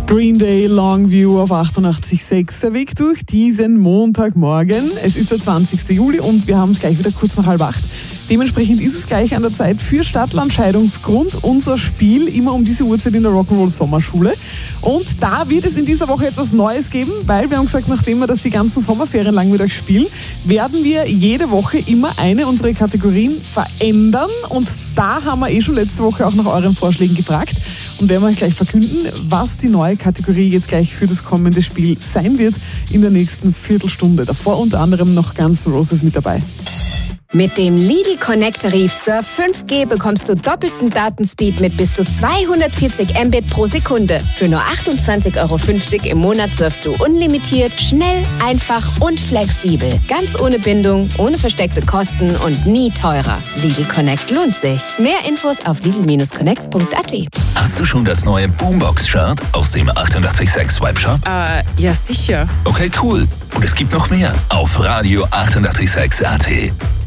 Green Day, Longview auf 88.6. Der Weg durch diesen Montagmorgen. Es ist der 20. Juli und wir haben es gleich wieder kurz nach 7:30. Dementsprechend ist es gleich an der Zeit für Stadt-Land-Scheidungsgrund, unser Spiel, immer um diese Uhrzeit in der Rock'n'Roll Sommerschule. Und da wird es in dieser Woche etwas Neues geben, weil wir haben gesagt, nachdem wir das die ganzen Sommerferien lang mit euch spielen, werden wir jede Woche immer eine unserer Kategorien verändern. Und da haben wir schon letzte Woche auch nach euren Vorschlägen gefragt und werden wir euch gleich verkünden, was die neue Kategorie jetzt gleich für das kommende Spiel sein wird in der nächsten Viertelstunde. Davor unter anderem noch Guns N' Roses mit dabei. Mit dem Lidl Connect-Tarif Surf 5G bekommst du doppelten Datenspeed mit bis zu 240 Mbit pro Sekunde. Für nur 28,50 € im Monat surfst du unlimitiert, schnell, einfach und flexibel. Ganz ohne Bindung, ohne versteckte Kosten und nie teurer. Lidl Connect lohnt sich. Mehr Infos auf lidl-connect.at. Hast du schon das neue Boombox-Shirt aus dem 88.6 Webshop? Ja sicher. Okay, cool. Und es gibt noch mehr auf Radio 88.6 AT.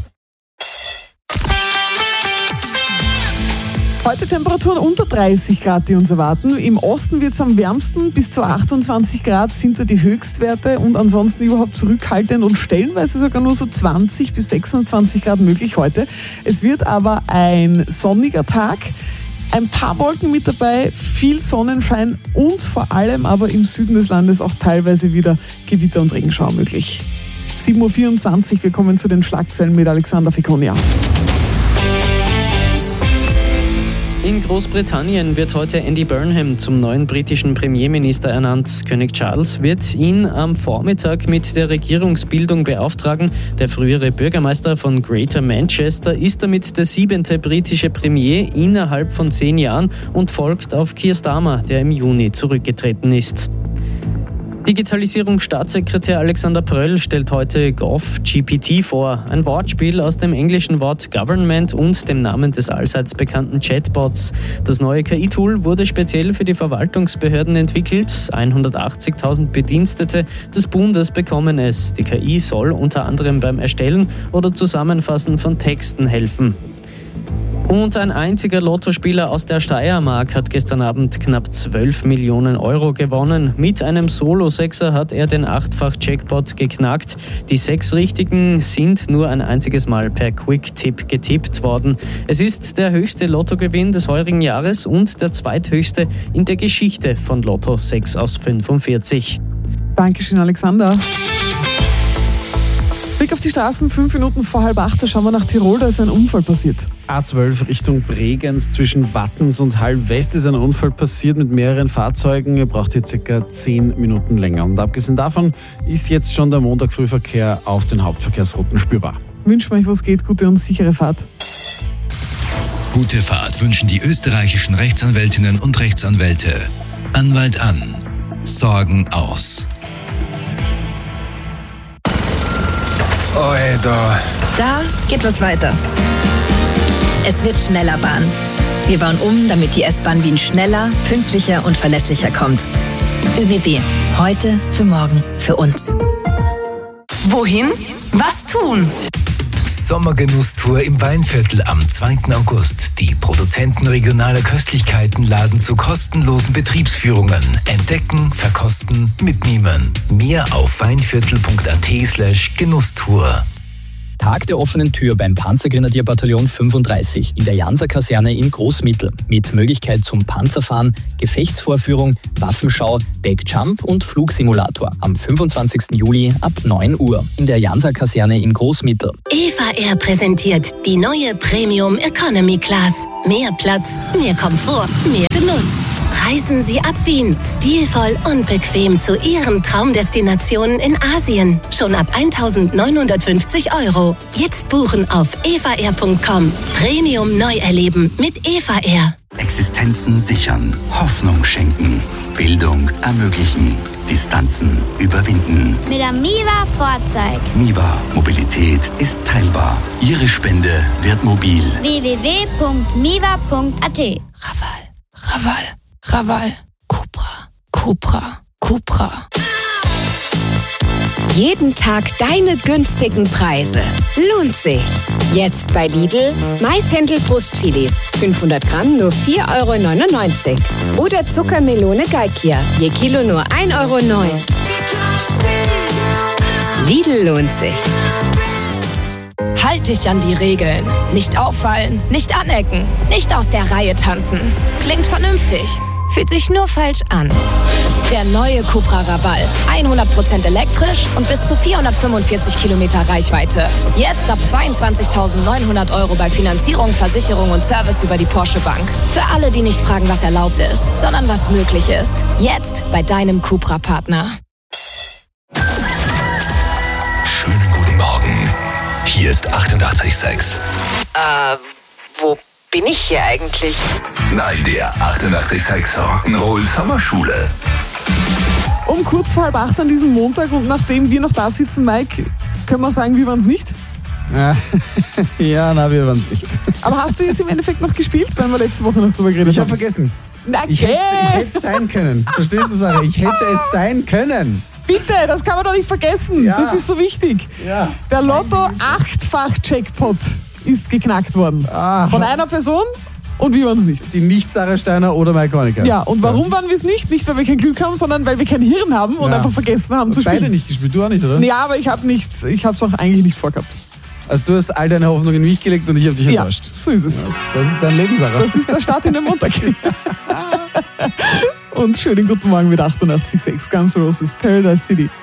Heute Temperaturen unter 30 Grad, die uns erwarten. Im Osten wird es am wärmsten, bis zu 28 Grad sind da die Höchstwerte und ansonsten überhaupt zurückhaltend und stellenweise sogar nur so 20 bis 26 Grad möglich heute. Es wird aber ein sonniger Tag, ein paar Wolken mit dabei, viel Sonnenschein und vor allem aber im Süden des Landes auch teilweise wieder Gewitter und Regenschauer möglich. 7:24 Uhr, wir kommen zu den Schlagzeilen mit Alexander Fekonia. In Großbritannien wird heute Andy Burnham zum neuen britischen Premierminister ernannt. König Charles wird ihn am Vormittag mit der Regierungsbildung beauftragen. Der frühere Bürgermeister von Greater Manchester ist damit der 7. britische Premier innerhalb von 10 Jahren und folgt auf Keir Starmer, der im Juni zurückgetreten ist. Digitalisierungsstaatssekretär Alexander Pröll stellt heute GovGPT vor, ein Wortspiel aus dem englischen Wort Government und dem Namen des allseits bekannten Chatbots. Das neue KI-Tool wurde speziell für die Verwaltungsbehörden entwickelt. 180.000 Bedienstete des Bundes bekommen es. Die KI soll unter anderem beim Erstellen oder Zusammenfassen von Texten helfen. Und ein einziger Lottospieler aus der Steiermark hat gestern Abend knapp 12 Millionen Euro gewonnen. Mit einem Solo-Sechser hat er den 8-fach-Jackpot geknackt. Die 6 Richtigen sind nur ein einziges Mal per Quick-Tipp getippt worden. Es ist der höchste Lottogewinn des heurigen Jahres und der zweithöchste in der Geschichte von Lotto 6 aus 45. Dankeschön, Alexander. Blick auf die Straßen, 5 Minuten vor 7:30, da schauen wir nach Tirol, da ist ein Unfall passiert. A12 Richtung Bregenz zwischen Wattens und Hallwest ist ein Unfall passiert mit mehreren Fahrzeugen. Er braucht hier ca. 10 Minuten länger. Und abgesehen davon ist jetzt schon der Montagfrühverkehr auf den Hauptverkehrsrouten spürbar. Wünschen wir euch, was geht, gute und sichere Fahrt. Gute Fahrt wünschen die österreichischen Rechtsanwältinnen und Rechtsanwälte. Anwalt an. Sorgen aus. Oh, Da geht was weiter. Es wird schneller Bahn. Wir bauen um, damit die S-Bahn Wien schneller, pünktlicher und verlässlicher kommt. ÖBB. Heute, für morgen, für uns. Wohin? Was tun? Sommergenusstour im Weinviertel am 2. August. Die Produzenten regionaler Köstlichkeiten laden zu kostenlosen Betriebsführungen. Entdecken, verkosten, mitnehmen. Mehr auf weinviertel.at/Genusstour. Tag der offenen Tür beim Panzergrenadierbataillon 35 in der Janser-Kaserne in Großmittel mit Möglichkeit zum Panzerfahren, Gefechtsvorführung, Waffenschau, Backjump und Flugsimulator am 25. Juli ab 9 Uhr in der Janser-Kaserne in Großmittel. Eva Air präsentiert die neue Premium Economy Class. Mehr Platz, mehr Komfort, mehr Genuss. Reisen Sie ab Wien, stilvoll und bequem zu Ihren Traumdestinationen in Asien. Schon ab 1.950 €. Jetzt buchen auf evaair.com. Premium neu erleben mit Eva Air. Existenzen sichern, Hoffnung schenken, Bildung ermöglichen, Distanzen überwinden. Mit der Miva Fahrzeug. Miva Mobilität ist teilbar. Ihre Spende wird mobil. www.miva.at. Raval. Cupra. Jeden Tag deine günstigen Preise. Lohnt sich. Jetzt bei Lidl Maishändel Brustfilets. 500 Gramm nur 4,99 €. Oder Zuckermelone Galkia. Je Kilo nur 1,09 €. Lidl lohnt sich. Halt dich an die Regeln. Nicht auffallen, nicht anecken, nicht aus der Reihe tanzen. Klingt vernünftig, fühlt sich nur falsch an. Der neue Cupra Raval. 100% elektrisch und bis zu 445 Kilometer Reichweite. Jetzt ab 22.900 € bei Finanzierung, Versicherung und Service über die Porsche Bank. Für alle, die nicht fragen, was erlaubt ist, sondern was möglich ist. Jetzt bei deinem Cupra-Partner. Schönen guten Morgen. Hier ist 88,6. Wo bin ich hier eigentlich? Nein, der 88,6 Rock'n'Roll Sommerschule. Um kurz vor 7:30 an diesem Montag und nachdem wir noch da sitzen, Mike, können wir sagen, wir waren es nicht? Ja, na, wir waren es nicht. Aber hast du jetzt im Endeffekt noch gespielt, weil wir letzte Woche noch drüber geredet haben? Ich habe vergessen. Na, ich hätte es sein können. Verstehst du, Sarah? Ich hätte es sein können. Bitte, das kann man doch nicht vergessen. Ja. Das ist so wichtig. Ja. Der Lotto 8-fach-Jackpot ist geknackt worden. Von einer Person und wir waren es nicht. Die nicht Sarah Steiner oder Mike Horniger. Ja, und warum waren wir es nicht? Nicht, weil wir kein Glück haben, sondern weil wir kein Hirn haben und einfach vergessen haben zu spielen. Beide nicht gespielt, du auch nicht, oder? Ja, aber ich habe es auch eigentlich nicht vorgehabt. Also du hast all deine Hoffnung in mich gelegt und ich habe dich enttäuscht. Ja, so ist es. Das ist dein Leben, Sarah. Das ist der Start in den Montag. Und schönen guten Morgen mit 88,6 Guns N' Roses Paradise City.